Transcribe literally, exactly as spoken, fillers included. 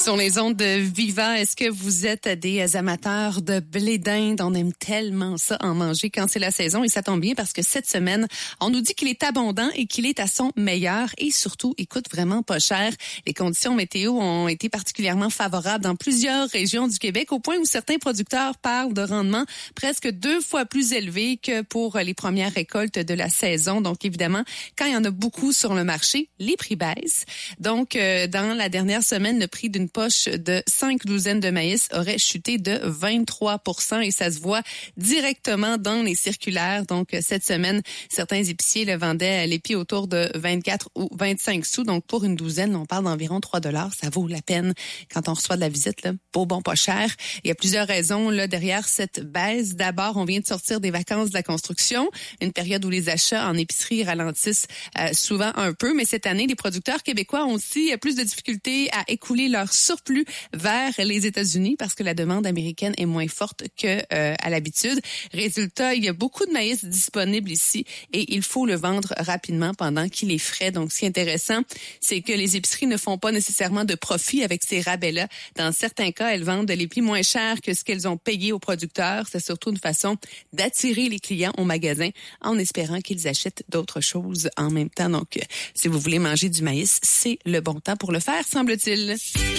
Sur les ondes de Viva, est-ce que vous êtes des amateurs de blé d'Inde? On aime tellement ça, en manger quand c'est la saison. Et ça tombe bien parce que cette semaine, on nous dit qu'il est abondant et qu'il est à son meilleur. Et surtout, il coûte vraiment pas cher. Les conditions météo ont été particulièrement favorables dans plusieurs régions du Québec, au point où certains producteurs parlent de rendements presque deux fois plus élevés que pour les premières récoltes de la saison. Donc, évidemment, quand il y en a beaucoup sur le marché, les prix baissent. Donc, euh, dans la dernière semaine, le prix d'une poche de cinq douzaines de maïs aurait chuté de vingt-trois pour cent et ça se voit directement dans les circulaires. Donc, cette semaine, certains épiciers le vendaient à l'épi autour de vingt-quatre ou vingt-cinq sous. Donc, pour une douzaine, on parle d'environ trois dollars. Ça vaut la peine quand on reçoit de la visite, là. Beau, bon, pas cher. Il y a plusieurs raisons là derrière cette baisse. D'abord, on vient de sortir des vacances de la construction, une période où les achats en épicerie ralentissent euh, souvent un peu. Mais cette année, les producteurs québécois ont aussi plus de difficultés à écouler leur surplus vers les États-Unis parce que la demande américaine est moins forte que euh, à l'habitude. Résultat, il y a beaucoup de maïs disponible ici et il faut le vendre rapidement pendant qu'il est frais. Donc, ce qui est intéressant, c'est que les épiceries ne font pas nécessairement de profit avec ces rabais-là. Dans certains cas, elles vendent les prix moins chers que ce qu'elles ont payé aux producteurs. C'est surtout une façon d'attirer les clients au magasin en espérant qu'ils achètent d'autres choses en même temps. Donc, si vous voulez manger du maïs, c'est le bon temps pour le faire, semble-t-il.